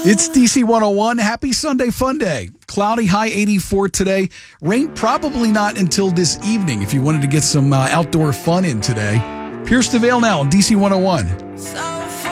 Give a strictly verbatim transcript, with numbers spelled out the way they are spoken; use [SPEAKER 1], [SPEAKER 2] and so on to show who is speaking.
[SPEAKER 1] It's D C one oh one. Happy Sunday Fun Day. Cloudy, high eighty-four today. Rain probably not until this evening if you wanted to get some uh, outdoor fun in today. Pierce the Veil now on D C one oh one.